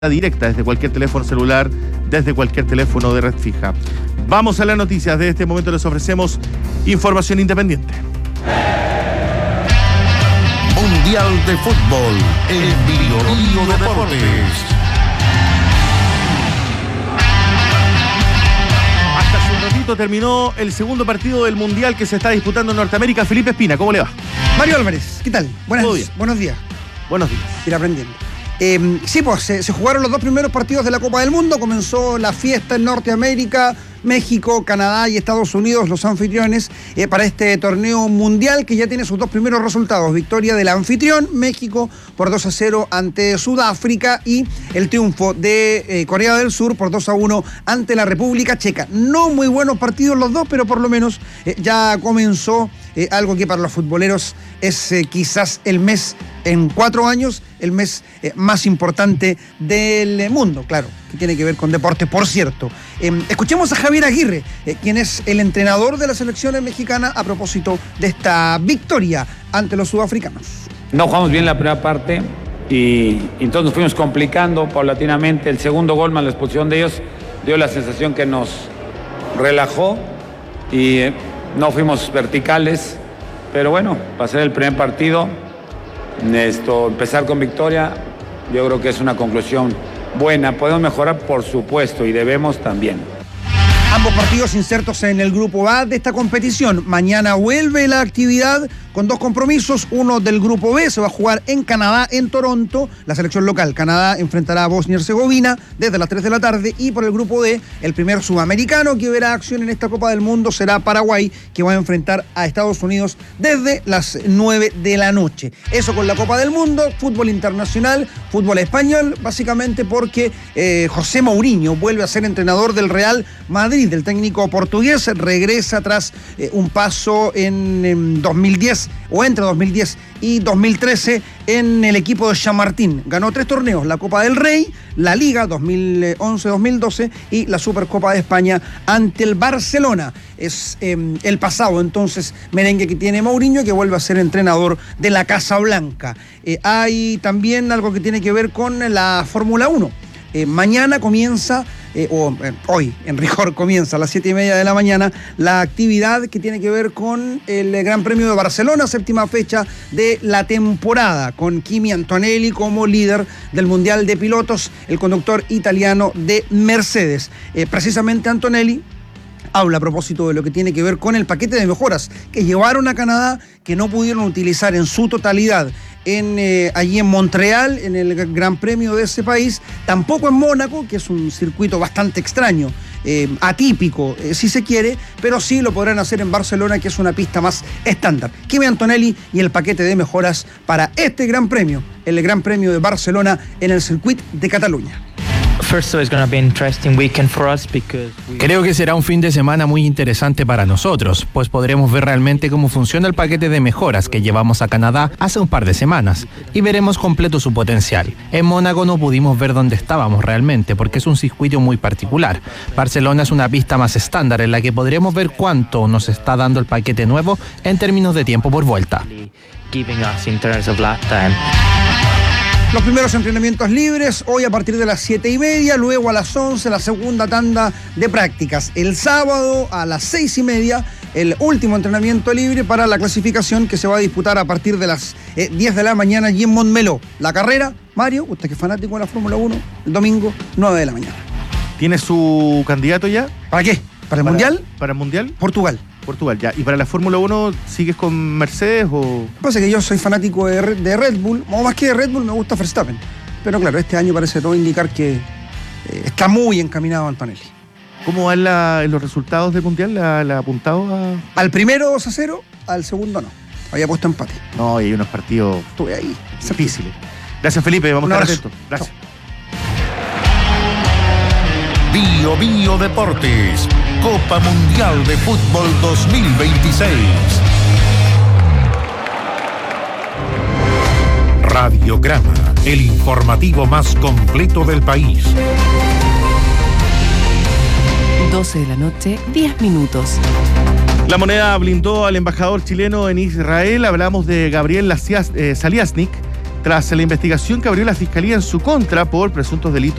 directa desde cualquier teléfono celular, desde cualquier teléfono de red fija. Vamos a las noticias. De este momento les ofrecemos información independiente. Mundial de Fútbol en Bio Deportes. Hasta hace un ratito terminó el segundo partido del Mundial que se está disputando en Norteamérica. Felipe Espina, ¿cómo le va? Mario Álvarez, ¿qué tal? Buenos días. Buenos días. Ir aprendiendo. Sí, pues se jugaron los dos primeros partidos de la Copa del Mundo. Comenzó la fiesta en Norteamérica, México, Canadá y Estados Unidos, los anfitriones, para este torneo mundial que ya tiene sus dos primeros resultados. Victoria del anfitrión, México, por 2-0 ante Sudáfrica, y el triunfo de Corea del Sur por 2-1 ante la República Checa. No muy buenos partidos los dos, pero por lo menos ya comenzó algo que para los futboleros es quizás el mes, en 4 años, el mes más importante del mundo, claro, que tiene que ver con deporte, por cierto. Escuchemos a Javier Aguirre, quien es el entrenador de la selección mexicana, a propósito de esta victoria ante los sudafricanos. No jugamos bien la primera parte y entonces nos fuimos complicando paulatinamente. El segundo gol más la expulsión de ellos dio la sensación que nos relajó y no fuimos verticales, pero bueno, pasar el primer partido, empezar con victoria, yo creo que es una conclusión buena. Podemos mejorar, por supuesto, y debemos también. Ambos partidos insertos en el grupo A de esta competición. Mañana vuelve la actividad con dos compromisos. Uno del grupo B se va a jugar en Canadá, en Toronto. La selección local, Canadá, enfrentará a Bosnia y Herzegovina desde las 3 de la tarde. Y por el grupo D, el primer sudamericano que verá acción en esta Copa del Mundo será Paraguay, que va a enfrentar a Estados Unidos desde las 9 de la noche. Eso con la Copa del Mundo, fútbol internacional, fútbol español, básicamente porque José Mourinho vuelve a ser entrenador del Real Madrid. Del técnico portugués, regresa tras un paso en 2010 o entre 2010 y 2013 en el equipo de Chamartín. Ganó 3 torneos, la Copa del Rey, la Liga 2011-2012 y la Supercopa de España ante el Barcelona. Es el pasado entonces merengue que tiene Mourinho, que vuelve a ser entrenador de la Casa Blanca. Hay también algo que tiene que ver con la Fórmula 1. Mañana comienza, hoy en rigor comienza a las 7:30 de la mañana, la actividad que tiene que ver con el Gran Premio de Barcelona, 7ª fecha de la temporada, con Kimi Antonelli como líder del Mundial de Pilotos, el conductor italiano de Mercedes. Precisamente Antonelli habla a propósito de lo que tiene que ver con el paquete de mejoras que llevaron a Canadá, que no pudieron utilizar en su totalidad allí en Montreal, en el Gran Premio de ese país, tampoco en Mónaco, que es un circuito bastante extraño, atípico, si se quiere, pero sí lo podrán hacer en Barcelona, que es una pista más estándar. Kimi Antonelli y el paquete de mejoras para este Gran Premio, el Gran Premio de Barcelona en el circuito de Cataluña. Creo que será un fin de semana muy interesante para nosotros, pues podremos ver realmente cómo funciona el paquete de mejoras que llevamos a Canadá hace un par de semanas y veremos completo su potencial. En Mónaco no pudimos ver dónde estábamos realmente porque es un circuito muy particular. Barcelona es una pista más estándar en la que podremos ver cuánto nos está dando el paquete nuevo en términos de tiempo por vuelta. Los primeros entrenamientos libres, hoy a partir de las 7:30, luego a las 11, la segunda tanda de prácticas. El sábado a las 6:30, el último entrenamiento libre para la clasificación que se va a disputar a partir de las 10 de la mañana allí en Montmeló. La carrera, Mario, usted que es fanático de la Fórmula 1, el domingo, 9 de la mañana. ¿Tiene su candidato ya? ¿Para qué? ¿Para el Mundial? ¿Para el Mundial? Portugal, ya. ¿Y para la Fórmula 1 sigues con Mercedes o...? Pasa que yo soy fanático de Red Bull, o más que de Red Bull me gusta Verstappen. Pero claro, este año parece todo indicar que está muy encaminado Antonelli. ¿Cómo van los resultados del Mundial? ¿La apuntado a...? Al primero 2-0, al segundo no. Había puesto empate. No, y hay unos partidos... Estuve ahí. Difíciles. Gracias, Felipe. Vamos a estar atentos. Gracias. Bio Deportes, Copa Mundial de Fútbol 2026. Radiograma, el informativo más completo del país. 12 de la noche, 10 minutos. La Moneda blindó al embajador chileno en Israel. Hablamos de Gabriel Saliasnik, tras la investigación que abrió la Fiscalía en su contra por presuntos delitos